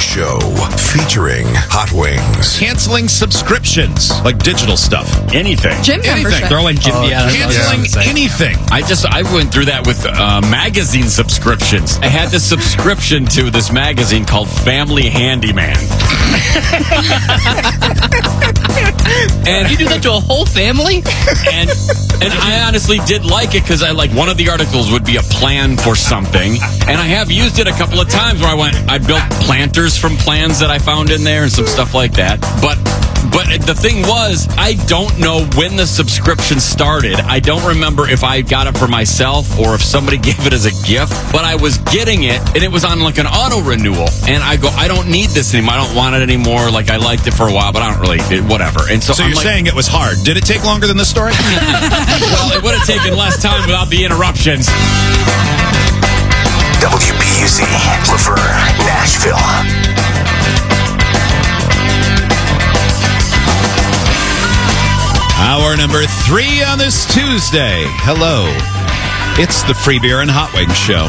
Show, featuring Hot Wings. Canceling subscriptions, like digital stuff. Anything. Gym membership. Throwing gym. Canceling anything. I went through that with magazine subscriptions. I had this subscription to this magazine called Family Handyman. And you do that to a whole family? And I honestly did like it because one of the articles would be a plan for something. And I have used it a couple of times where I built planters from plans that I found in there and some stuff like that. But the thing was, I don't know when the subscription started. I don't remember if I got it for myself or if somebody gave it as a gift. But I was getting it, and it was on like an auto renewal. And I go, I don't need this anymore. I don't want it anymore. Like, I liked it for a while, but I don't really, whatever. And so you're saying it was hard. Did it take longer than the story? Well, it would have taken less time without the interruptions. WBUZ, Laverne, Nashville. Hour number 3 on this Tuesday. Hello. It's the Free Beer and Hot Wings Show.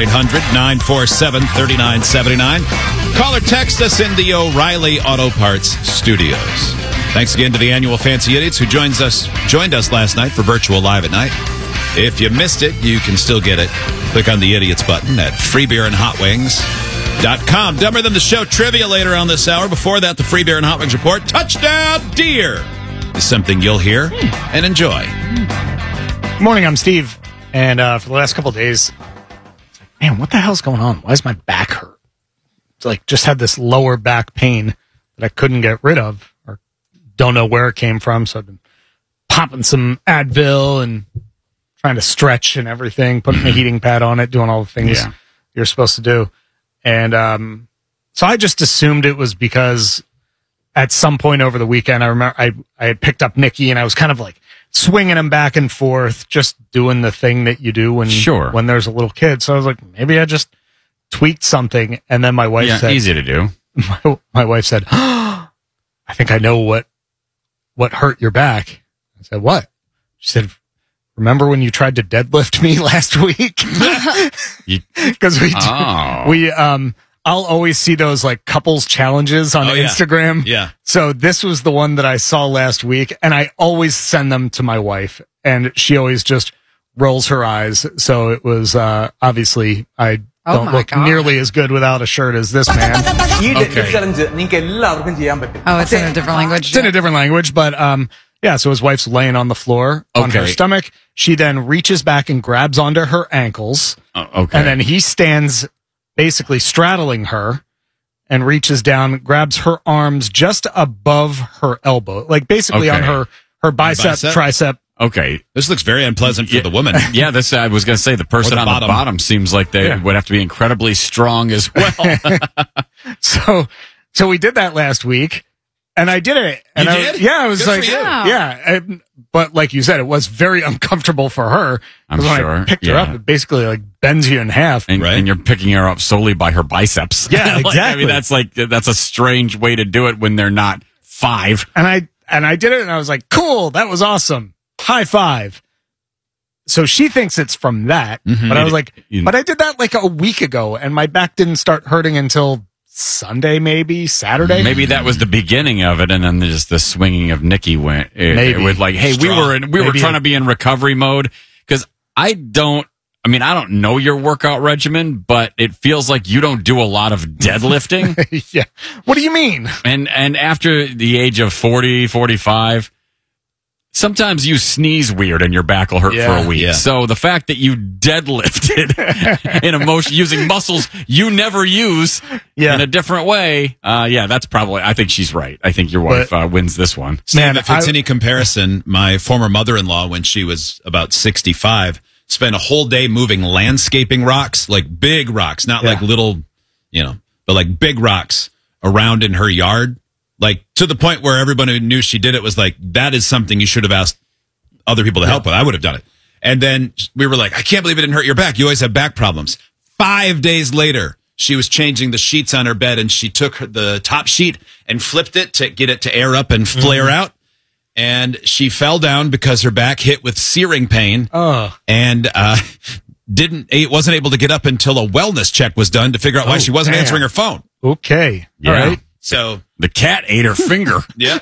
1-800-947-3979. Call or text us in the O'Reilly Auto Parts Studios. Thanks again to the annual Fancy Idiots who joined us last night for Virtual Live at Night. If you missed it, you can still get it. Click on the Idiots button at freebeerandhotwings.com. Dumber Than the Show trivia later on this hour. Before that, the Free Beer and Hot Wings Report. Touchdown Deer is something you'll hear and enjoy. Good morning, I'm Steve. And for the last couple of days, man, what the hell's going on? Why does my back hurt? It's like just had this lower back pain that I couldn't get rid of or don't know where it came from. So I've been popping some Advil and trying to stretch and everything, putting the heating pad on it, doing all the things you're supposed to do. And so I just assumed it was because at some point over the weekend, I remember I had picked up Nikki and I was kind of like swinging him back and forth, just doing the thing that you do when there's a little kid. So I was like, maybe I just tweaked something. And then my wife said, easy to do. My wife said, I think I know what hurt your back. I said, what? She said, remember when you tried to deadlift me last week? Because I'll always see those like couples challenges on Instagram. Yeah. So this was the one that I saw last week, and I always send them to my wife, and she always just rolls her eyes. So it was obviously I don't look nearly as good without a shirt as this man. Oh, it's in a different language. It's in a different language, but yeah. So his wife's laying on the floor on her stomach. She then reaches back and grabs onto her ankles. And then he stands basically straddling her and reaches down, grabs her arms just above her elbow, like basically on her bicep, tricep. Okay. This looks very unpleasant for the woman. Yeah, I was going to say the person on the bottom seems like they would have to be incredibly strong as well. So we did that last week. And I did it. And you did? I was Good like, but like you said, it was very uncomfortable for her. I'm when sure. I picked her up, it basically like bends you in half. And you're picking her up solely by her biceps. Yeah, exactly. I mean, that's a strange way to do it when they're not 5. And I did it and I was like, cool, that was awesome. High five. So she thinks it's from that. But I was like, but I did that like a week ago and my back didn't start hurting until Sunday, maybe Saturday. Maybe that was the beginning of it, and then just the swinging of Nikki went. It was like, hey, we were trying to be in recovery mode because I don't know your workout regimen, but it feels like you don't do a lot of deadlifting. Yeah. What do you mean? And after the age of 40, 45. Sometimes you sneeze weird and your back will hurt for a week. Yeah. So the fact that you deadlifted in a motion using muscles you never use in a different way, that's probably, I think she's right. I think your wife wins this one. Man, if it's any comparison, my former mother-in-law, when she was about 65, spent a whole day moving landscaping rocks, like big rocks, not like little, but like big rocks around in her yard. Like, to the point where everyone who knew she did it was like, that is something you should have asked other people to help with. I would have done it. And then we were like, I can't believe it didn't hurt your back. You always have back problems. 5 days later, she was changing the sheets on her bed, and she took the top sheet and flipped it to get it to air up and flare out. And she fell down because her back hit with searing pain. And wasn't able to get up until a wellness check was done to figure out why she wasn't answering her phone. Okay. Yeah. All right. So, The cat ate her finger. yeah.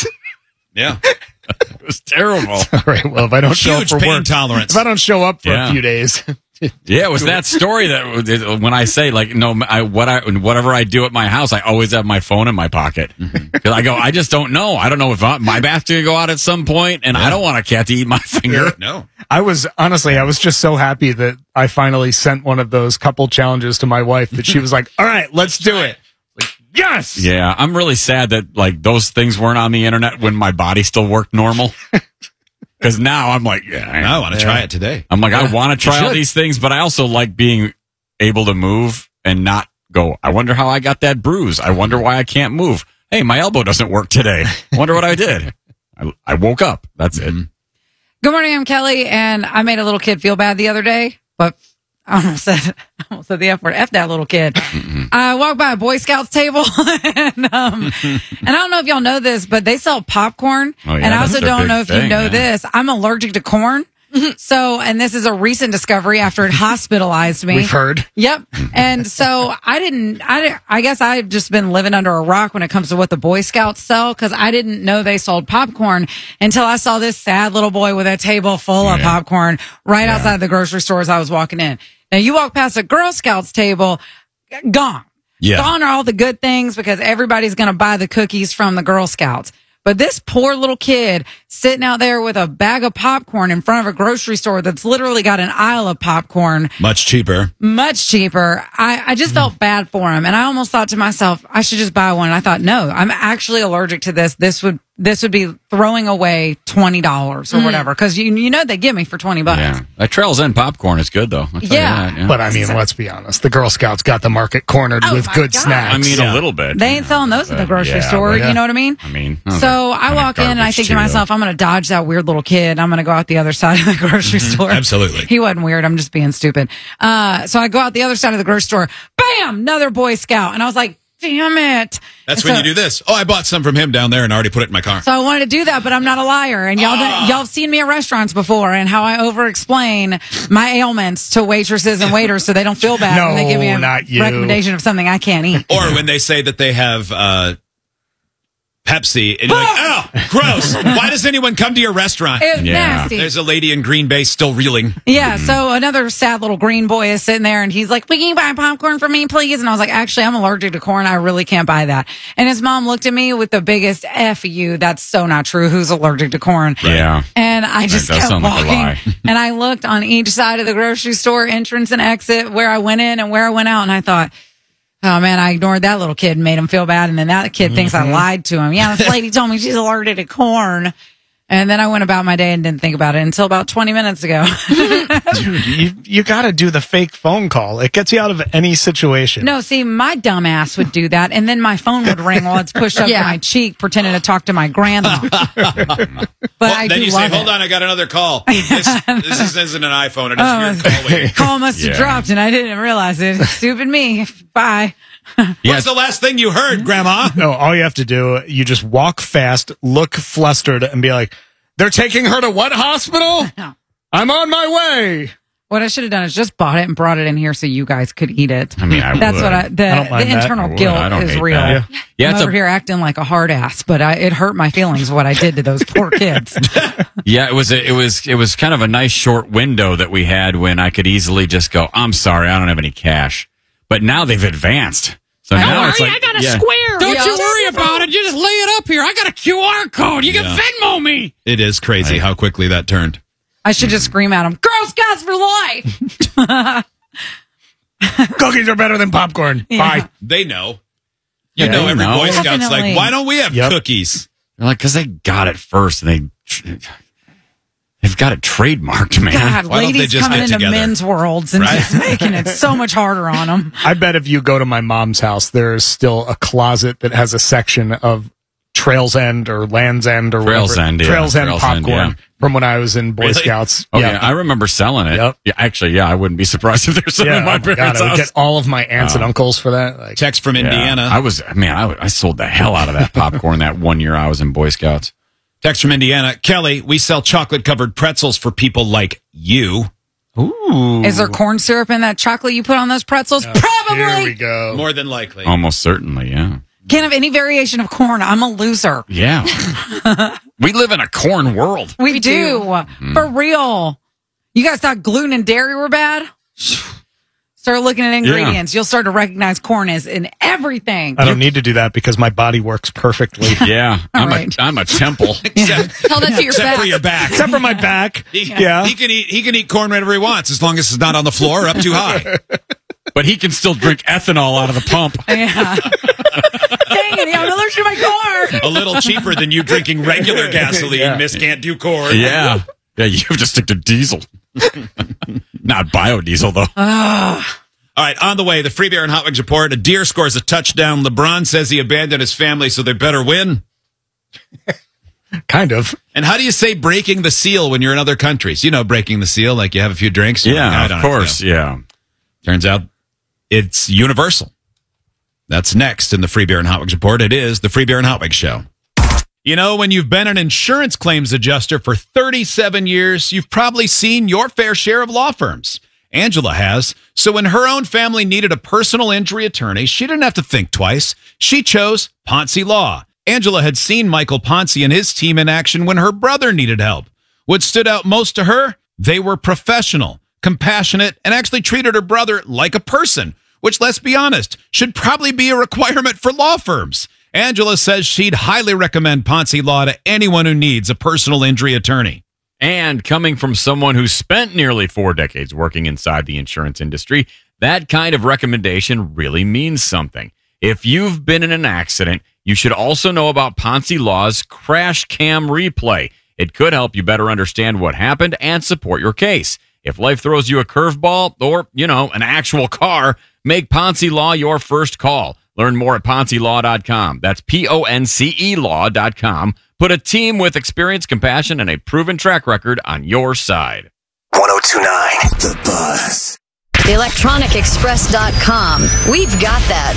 Yeah. It was terrible. All right. Well, if I don't show up Huge for pain work, tolerance. if I don't show up for Yeah. a few days, Yeah, it was that story that when I say like no, whatever I do at my house, I always have my phone in my pocket because I go, I just don't know. I don't know if my bat's gonna go out at some point, and I don't want a cat to eat my finger. No. I was just so happy that I finally sent one of those couple challenges to my wife that she was like, "All right, let's do it." Like, yes. Yeah, I'm really sad that like those things weren't on the internet when my body still worked normal. Because now I'm like, I want to try it today. I'm like, I want to try all should. these things, but I also like being able to move and not go, I wonder how I got that bruise. I wonder why I can't move. Hey, my elbow doesn't work today. I wonder what I did. I woke up. That's it. Good morning, I'm Kelly, and I made a little kid feel bad the other day, but I almost said the F word. F that little kid. I walked by a Boy Scouts table, and I don't know if y'all know this, but they sell popcorn. Oh, yeah, and I that's also their don't big know if you thing, know yeah. this. I'm allergic to corn. So, and this is a recent discovery after it hospitalized me. We've heard. Yep. And so I guess I've just been living under a rock when it comes to what the Boy Scouts sell, because I didn't know they sold popcorn until I saw this sad little boy with a table full of popcorn right outside the grocery store as I was walking in. Now you walk past a Girl Scouts table, gone. Yeah. Gone are all the good things because everybody's going to buy the cookies from the Girl Scouts. But this poor little kid sitting out there with a bag of popcorn in front of a grocery store that's literally got an aisle of popcorn, Much cheaper. much cheaper. I just felt bad for him. And I almost thought to myself, I should just buy one. And I thought, no, I'm actually allergic to this. This would be throwing away $20 or whatever. Cause you know, they give me for $20. Yeah. That Trails End popcorn is good though. I'll tell you Yeah. that, But I mean, let's be honest. The Girl Scouts got the market cornered Oh with my good God. snacks. I mean, a little bit. They ain't selling those at the grocery Yeah, store. but- You know what I mean? I mean, So I walk in and I think to myself, I'm going to dodge that weird little kid. I'm going to go out the other side of the grocery store. Absolutely. He wasn't weird. I'm just being stupid. So I go out the other side of the grocery store. Bam! Another Boy Scout. And I was like, damn it. That's And when so- you do this. Oh, I bought some from him down there and already put it in my car. So I wanted to do that, but I'm not a liar. And y'all have seen me at restaurants before and how I over-explain my ailments to waitresses and waiters so they don't feel bad when they give me a not you. recommendation of something I can't eat. Or when they say that they have Pepsi, and you're like, oh, gross. Why does anyone come to your restaurant? It's Yeah. nasty. There's a lady in Green Bay still reeling. Yeah, so another sad little green boy is sitting there and he's like, "Can you buy popcorn for me, please?" And I was like, "Actually, I'm allergic to corn. I really can't buy that." And his mom looked at me with the biggest F you. That's so not true. Who's allergic to corn? Yeah. And I just That does kept sound like a walking. lie. And I looked on each side of the grocery store entrance and exit where I went in and where I went out. And I thought, oh man, I ignored that little kid and made him feel bad. And then that kid thinks I lied to him. Yeah, this lady told me she's allergic to corn. And then I went about my day and didn't think about it until about 20 minutes ago. Dude, you got to do the fake phone call. It gets you out of any situation. No, see, my dumb ass would do that, and then my phone would ring while it's pushed up to my cheek, pretending to talk to my grandma. But I Then do you love say, hold it. on, I got another call. This isn't an iPhone. It is your call waiting. Call must have Yeah. dropped, and I didn't realize it. Stupid me. Bye. What's the last thing you heard, Grandma? No, all you have to do, you just walk fast, look flustered, and be like, "They're taking her to what hospital? No. I'm on my way." What I should have done is just bought it and brought it in here so you guys could eat it. I mean, I That's would. what I don't mind the that. internal I would. guilt I don't is hate real. that. Yeah, I'm it's over here acting like a hard ass, but it hurt my feelings what I did to those poor kids. Yeah, it was kind of a nice short window that we had when I could easily just go, I'm sorry, I don't have any cash. But now they've advanced. So now it's like, I got a yeah. square. Don't Yeah. you worry about it. You just lay it up here. I got a QR code. You can Yeah. Venmo me. It is crazy how quickly that turned. I should just scream at them, "Girl Scouts for life!" Cookies are better than popcorn. Bye. They know. You Yeah, know, they every know. Boy Scout's Definitely. like, why don't we have Yep. cookies? They're like, because they got it first and they've got it trademarked, man. God, Why don't they ladies just coming get into together? men's worlds and Right? just making it so much harder on them. I bet if you go to my mom's house, there's still a closet that has a section of Trails End or Land's End or Trails whatever. End, yeah. Trails End Trails End, popcorn yeah. from when I was in Boy Really? Scouts. Oh, yeah. I remember selling it. Yep. Yeah, actually, I wouldn't be surprised if there's some Yeah, in my oh my God, parents' I would house. get all of my aunts and uncles for that. Like, Text from Yeah. Indiana. I sold the hell out of that popcorn that one year I was in Boy Scouts. Text from Indiana. Kelly, we sell chocolate covered pretzels for people like you. Ooh. Is there corn syrup in that chocolate you put on those pretzels? Here we Probably. go. More than likely. Almost certainly, yeah. Can't have any variation of corn. I'm a loser. Yeah. We live in a corn world. We do. For real. You guys thought gluten and dairy were bad? Start looking at ingredients. You'll start to recognize corn is in everything. I don't need to do that because my body works perfectly. Yeah. I'm a temple. Tell that to your Except back. for your back. Except for my back. He can eat corn whenever he wants as long as it's not on the floor or up too high. But he can still drink ethanol out of the pump. Yeah. Dang it, I'm allergic to my corn. A little cheaper than you drinking regular gasoline. Yeah. Miss can't do corn. Yeah. Yeah, you have to stick to diesel. Not biodiesel, though. All right, on the way, the Free Beer and Hot Wings report. A deer scores a touchdown. LeBron says he abandoned his family, so they better win. Kind of. And how do you say breaking the seal when you're in other countries? You know, breaking the seal, like you have a few drinks. Yeah, I of don't course. know. Yeah. Turns out it's universal. That's next in the Free Beer and Hot Wings report. It is the Free Beer and Hot Wings show. You know, when you've been an insurance claims adjuster for 37 years, you've probably seen your fair share of law firms. Angela has. So when her own family needed a personal injury attorney, she didn't have to think twice. She chose Ponce Law. Angela had seen Michael Ponce and his team in action when her brother needed help. What stood out most to her? They were professional, compassionate, and actually treated her brother like a person, which, let's be honest, should probably be a requirement for law firms. Angela says she'd highly recommend Ponce Law to anyone who needs a personal injury attorney. And coming from someone who spent nearly 4 decades working inside the insurance industry, that kind of recommendation really means something. If you've been in an accident, you should also know about Ponce Law's Crash Cam Replay. It could help you better understand what happened and support your case. If life throws you a curveball or, an actual car, make Ponce Law your first call. Learn more at PonceLaw.com. That's PONCE Law.com. Put a team with experience, compassion, and a proven track record on your side. 1029 The Buzz. ElectronicExpress.com. We've got that.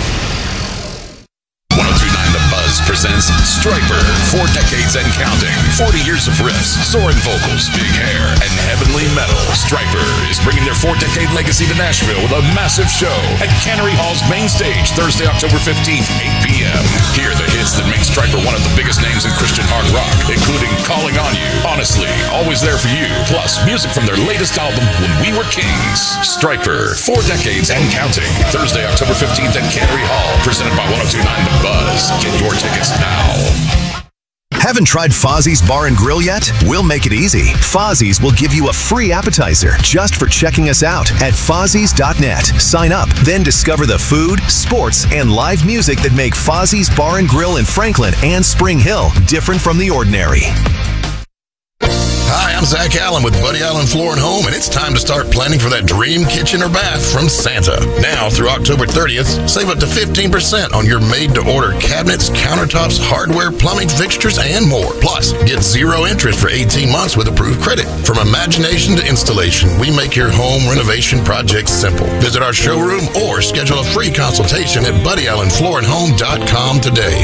1029 The Buzz presents Striper, 4 decades and counting. 40 years of riffs, soaring vocals, big hair, and heavenly metal. Striper is bringing their 4-decade legacy to Nashville with a massive show at Cannery Hall's main stage Thursday, October 15th, 8 p.m. Hear the hits that make Striper one of the biggest names in Christian hard rock, including Calling on You, Honestly, Always There for You, plus music from their latest album, When We Were Kings. Striper, 4 decades and counting. Thursday, October 15th at Cannery Hall, presented by 1029 The Buzz. Get your tickets now. Haven't tried Fozzie's Bar and Grill yet? We'll make it easy. Fozzie's will give you a free appetizer just for checking us out at Fozzies.net. Sign up, then discover the food, sports, and live music that make Fozzie's Bar and Grill in Franklin and Spring Hill different from the ordinary. Hi, I'm Zach Allen with Buddy Allen Floor and Home, and it's time to start planning for that dream kitchen or bath from Santa. Now through October 30th, save up to 15% on your made-to-order cabinets, countertops, hardware, plumbing fixtures, and more. Plus, get 0 interest for 18 months with approved credit. From imagination to installation, we make your home renovation projects simple. Visit our showroom or schedule a free consultation at BuddyAllenFloorandHome.com today.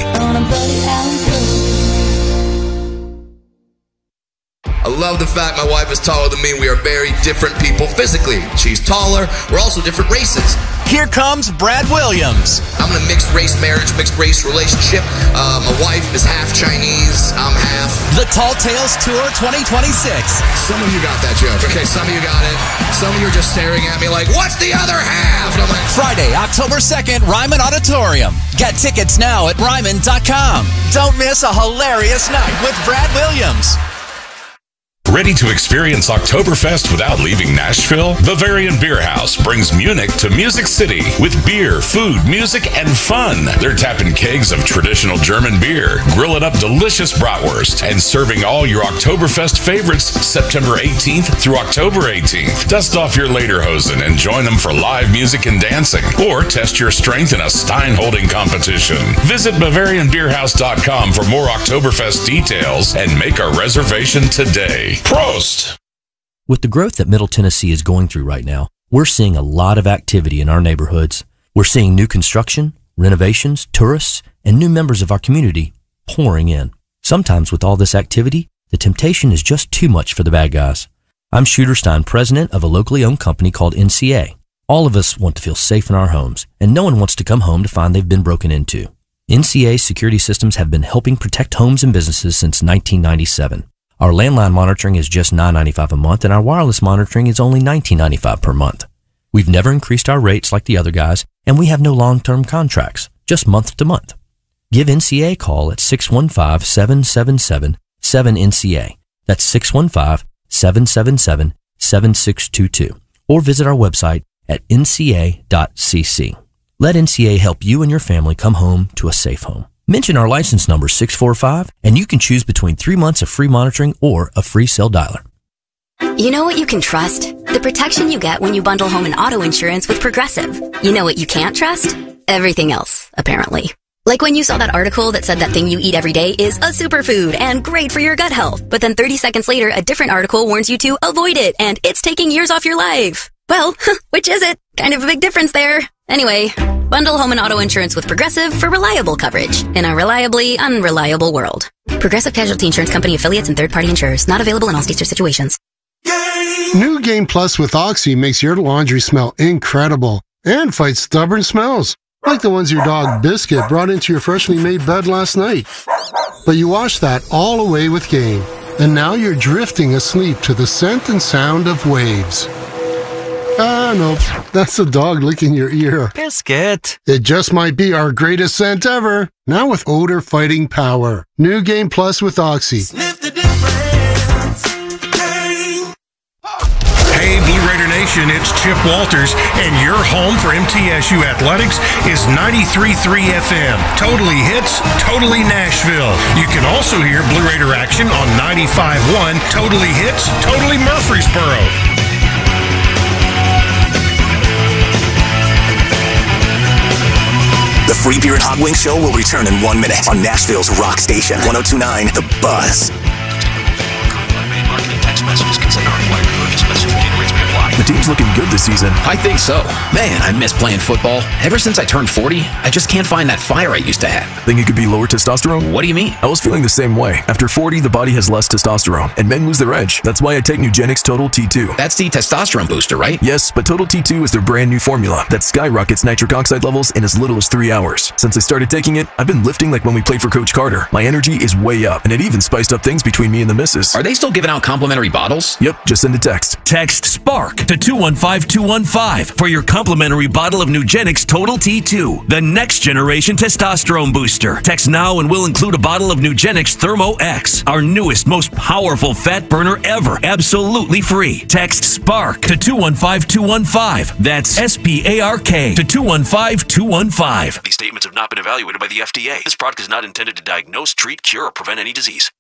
I love the fact my wife is taller than me. We are very different people physically. She's taller. We're also different races. Here comes Brad Williams. I'm in a mixed race marriage, mixed race relationship. My wife is half Chinese. I'm half. The Tall Tales Tour 2026. Some of you got that joke. Okay, some of you got it. Some of you are just staring at me like, what's the other half? And I'm like, Friday, October 2nd, Ryman Auditorium. Get tickets now at Ryman.com. Don't miss a hilarious night with Brad Williams. Ready to experience Oktoberfest without leaving Nashville? Bavarian Beer House brings Munich to Music City with beer, food, music, and fun. They're tapping kegs of traditional German beer, grilling up delicious bratwurst, and serving all your Oktoberfest favorites September 18th through October 18th. Dust off your lederhosen and join them for live music and dancing, or test your strength in a Stein-holding competition. Visit BavarianBeerhouse.com for more Oktoberfest details and make a reservation today. Prost! With the growth that Middle Tennessee is going through right now, we're seeing a lot of activity in our neighborhoods. We're seeing new construction, renovations, tourists, and new members of our community pouring in. Sometimes with all this activity, the temptation is just too much for the bad guys. I'm Shooter Stein, president of a locally owned company called NCA. All of us want to feel safe in our homes, and no one wants to come home to find they've been broken into. NCA security systems have been helping protect homes and businesses since 1997. Our landline monitoring is just $9.95 a month, and our wireless monitoring is only $19.95 per month. We've never increased our rates like the other guys, and we have no long-term contracts, just month to month. Give NCA a call at 615-777-7NCA. That's 615-777-7622. Or visit our website at nca.cc. Let NCA help you and your family come home to a safe home. Mention our license number 645, and you can choose between 3 months of free monitoring or a free cell dialer. You know what you can trust? The protection you get when you bundle home and auto insurance with Progressive. You know what you can't trust? Everything else, apparently. Like when you saw that article that said that thing you eat every day is a superfood and great for your gut health, but then 30 seconds later, a different article warns you to avoid it and it's taking years off your life. Well, which is it? Kind of a big difference there. Anyway, bundle home and auto insurance with Progressive for reliable coverage in a reliably unreliable world. Progressive Casualty Insurance Company affiliates and third-party insurers. Not available in all states or situations. New Game Plus with Oxy makes your laundry smell incredible and fights stubborn smells, like the ones your dog Biscuit brought into your freshly made bed last night. But you washed that all away with Game, and now you're drifting asleep to the scent and sound of waves. Nope. That's the dog licking your ear. Biscuit. It just might be our greatest scent ever. Now with odor fighting power. New Game Plus with Oxy. Sniff the difference. Game. Hey, Blue Raider Nation, it's Chip Walters, and your home for MTSU Athletics is 93.3 FM. Totally hits, totally Nashville. You can also hear Blue Raider action on 95.1, totally hits, totally Murfreesboro. The Free Beer and Hot Wings Show will return in 1 minute on Nashville's Rock Station, 102.9 The Buzz. The team's looking good this season. I think so. Man, I miss playing football. Ever since I turned 40, I just can't find that fire I used to have. Think it could be lower testosterone? What do you mean? I was feeling the same way. After 40, the body has less testosterone, and men lose their edge. That's why I take Nugenix Total T2. That's the testosterone booster, right? Yes, but Total T2 is their brand new formula that skyrockets nitric oxide levels in as little as 3 hours. Since I started taking it, I've been lifting like when we played for Coach Carter. My energy is way up, and it even spiced up things between me and the missus. Are they still giving out complimentary bottles? Yep, just send a text. Text SPARK to 215-215 for your complimentary bottle of Nugenix Total T2, the next generation testosterone booster. Text now and we'll include a bottle of Nugenix Thermo X, our newest, most powerful fat burner ever, absolutely free. Text SPARK to 215-215. That's SPARK to 215-215. These statements have not been evaluated by the FDA. This product is not intended to diagnose, treat, cure, or prevent any disease.